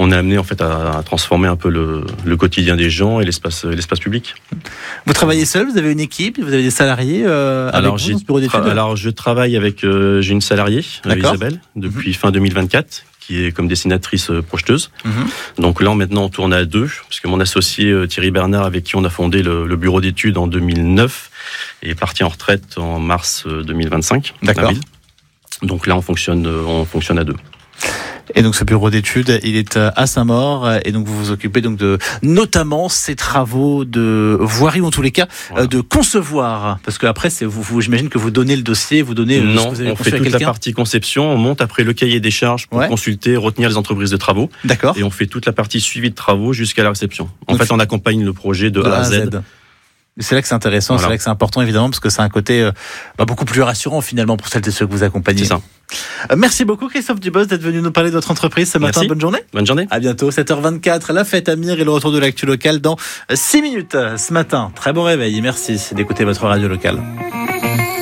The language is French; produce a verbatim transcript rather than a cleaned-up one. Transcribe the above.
on est amené en fait à, à transformer un peu le, le quotidien des gens et l'espace, l'espace public. Vous travaillez seul, vous avez une équipe, vous avez des salariés euh, avec alors, vous j'ai dans ce bureau d'études tra- alors je travaille avec euh, j'ai une salariée, euh, Isabelle, depuis mmh. fin deux mille vingt-quatre, qui est comme dessinatrice euh, projeteuse. Mmh. Donc là maintenant on tourne à deux, parce que mon associé euh, Thierry Bernard, avec qui on a fondé le, le bureau d'études en deux mille neuf, est parti en retraite en mars deux mille vingt-cinq. D'accord. Donc là on fonctionne, euh, on fonctionne à deux. Et donc ce bureau d'études, il est à Saint-Maur, et donc vous vous occupez donc de notamment ces travaux de voirie, ou en tous les cas voilà. de concevoir, parce que après c'est vous, vous j'imagine que vous donnez le dossier, vous donnez non, ce que vous avez on fait toute la partie conception, on monte après le cahier des charges pour ouais. consulter, retenir les entreprises de travaux. D'accord. Et on fait toute la partie suivi de travaux jusqu'à la réception. En donc, fait, on accompagne le projet de, de A à Z. Z. C'est là que c'est intéressant, voilà. C'est là que c'est important évidemment, parce que c'est un côté euh, bah, beaucoup plus rassurant finalement pour celles et ceux que vous accompagnez. C'est ça. Euh, merci beaucoup Christophe Dubos d'être venu nous parler de votre entreprise ce matin. Merci. Bonne journée. Bonne journée. À bientôt, sept heures vingt-quatre, la fête à Mire et le retour de l'actu locale dans six minutes ce matin. Très bon réveil et merci d'écouter votre radio locale.